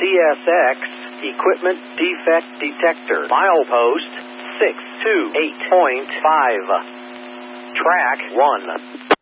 CSX Equipment Defect Detector. Milepost 628.5. Track 1.